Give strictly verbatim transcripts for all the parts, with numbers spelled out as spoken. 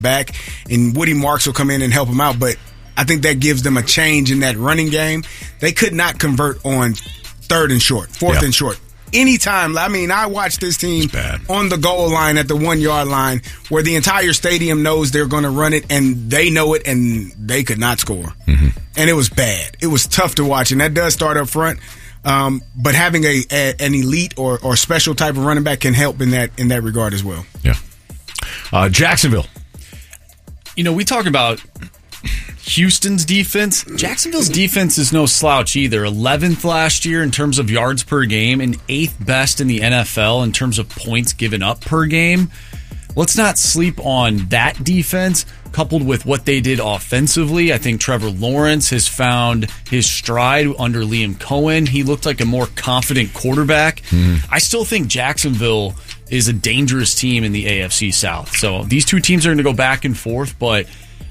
back, and Woody Marks will come in and help him out. But I think that gives them a change in that running game. They could not convert on third and short, fourth yep. and short. Anytime, I mean, I watched this team on the goal line at the one-yard line where the entire stadium knows they're going to run it, and they know it, and they could not score. Mm-hmm. And it was bad. It was tough to watch, and that does start up front. Um, but having a, a an elite or, or special type of running back can help in that in that regard as well. Yeah. Uh, Jacksonville. You know, we talk about Houston's defense. Jacksonville's defense is no slouch either. eleventh last year in terms of yards per game and eighth best in the N F L in terms of points given up per game. Let's not sleep on that defense coupled with what they did offensively. I think Trevor Lawrence has found his stride under Liam Cohen. He looked like a more confident quarterback. Mm. I still think Jacksonville is a dangerous team in the A F C South. So these two teams are going to go back and forth, but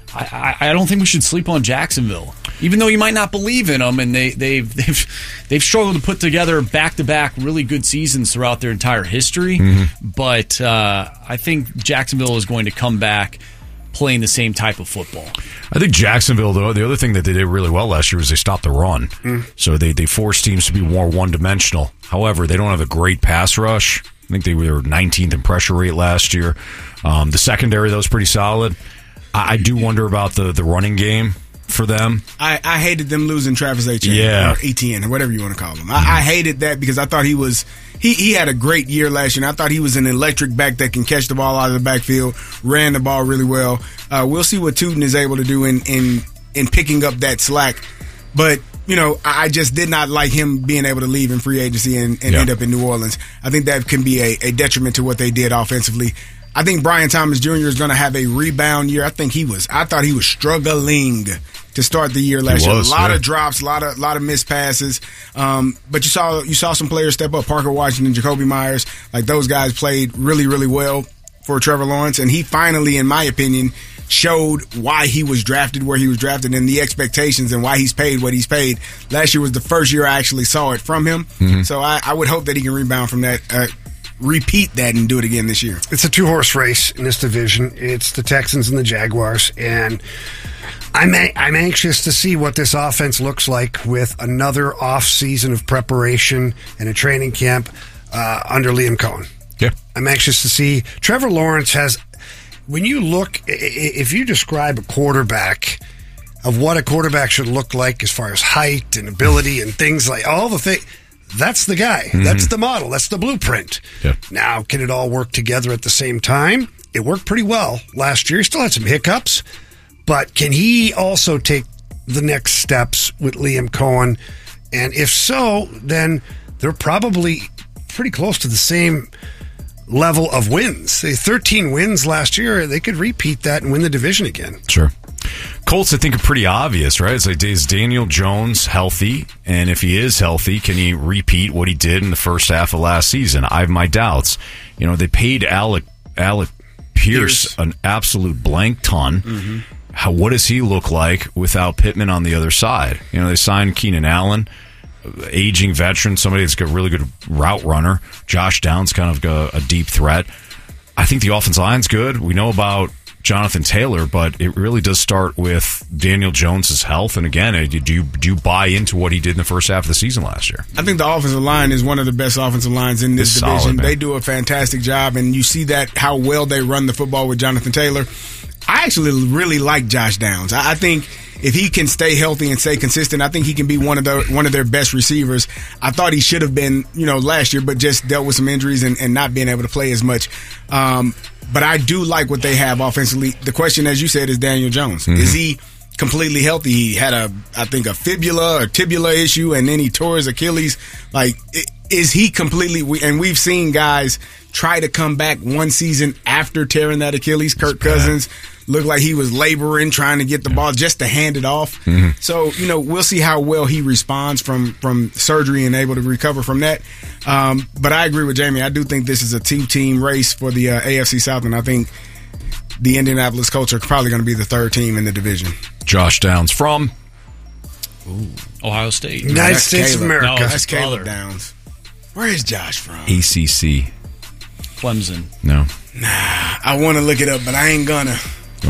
I, I don't think we should sleep on Jacksonville, even though you might not believe in them. And they, they've they've they've struggled to put together back-to-back really good seasons throughout their entire history. Mm-hmm. But uh, I think Jacksonville is going to come back playing the same type of football. I think Jacksonville, though, the other thing that they did really well last year was they stopped the run. Mm. So they, they forced teams to be more one-dimensional. However, they don't have a great pass rush. I think they were nineteenth in pressure rate last year. Um, the secondary, though, was pretty solid. I, I do wonder about the, the running game for them. I, I hated them losing Travis Etienne, yeah. or Etienne, or whatever you want to call him. I, mm-hmm. I hated that because I thought he was he, he had a great year last year, and I thought he was an electric back that can catch the ball out of the backfield, ran the ball really well. Uh, we'll see what Tootin is able to do in, in, in picking up that slack. But you know, I just did not like him being able to leave in free agency and, and yeah. end up in New Orleans. I think that can be a, a detriment to what they did offensively. I think Brian Thomas Junior is going to have a rebound year. I think he was. I thought he was struggling to start the year last year. A lot yeah. of drops, a lot of lot of missed passes. Um, but you saw you saw some players step up. Parker Washington, Jacoby Myers, like those guys played really really well for Trevor Lawrence, and he finally, in my opinion, showed why he was drafted where he was drafted and the expectations and why he's paid what he's paid. Last year was the first year I actually saw it from him. Mm-hmm. So I, I would hope that he can rebound from that, uh, repeat that and do it again this year. It's a two-horse race in this division. It's the Texans and the Jaguars. And I'm, a- I'm anxious to see what this offense looks like with another off-season of preparation and a training camp uh, under Liam Cohen. Yeah. I'm anxious to see. Trevor Lawrence has... When you look, if you describe a quarterback of what a quarterback should look like as far as height and ability and things like all the things, that's the guy. Mm-hmm. That's the model. That's the blueprint. Yeah. Now, can it all work together at the same time? It worked pretty well last year. He still had some hiccups, but can he also take the next steps with Liam Cohen? And if so, then they're probably pretty close to the same level of wins. They thirteen wins last year. They could repeat that and win the division again. Sure. Colts, I think, are pretty obvious, right? It's like, is Daniel Jones healthy? And if he is healthy, can he repeat what he did in the first half of last season? I have my doubts. You know, they paid Alec Alec Pierce, Pierce. an absolute blank ton. Mm-hmm. How, what does he look like without Pittman on the other side? You know, they signed Keenan Allen, aging veteran, somebody that's got a really good route runner. Josh Downs, kind of a, a deep threat. I think the offensive line's good. We know about Jonathan Taylor, but it really does start with Daniel Jones' health. And again, do you, do you buy into what he did in the first half of the season last year? I think the offensive line is one of the best offensive lines in this it's division. Solid, they do a fantastic job, and you see that how well they run the football with Jonathan Taylor. I actually really like Josh Downs. I, I think if he can stay healthy and stay consistent, I think he can be one of the one of their best receivers. I thought he should have been, you know, last year, but just dealt with some injuries and, and not being able to play as much. Um, but I do like what they have offensively. The question, as you said, is Daniel Jones. Mm-hmm. Is he completely healthy? He had a, I think, a fibula or tibula issue, and then he tore his Achilles. Like, is he completely? And we've seen guys try to come back one season after tearing that Achilles. Kirk Cousins looked like he was laboring, trying to get the ball just to hand it off. Mm-hmm. So, you know, we'll see how well he responds from, from surgery and able to recover from that. Um, but I agree with Jamie. I do think this is a two-team race for the uh, A F C South, and I think the Indianapolis Colts are probably going to be the third team in the division. Josh Downs from? Ooh, Ohio State. United States Caleb. of America. No, that's Caleb Downs. Where is Josh from? A C C. Clemson. No. Nah, I want to look it up, but I ain't gonna.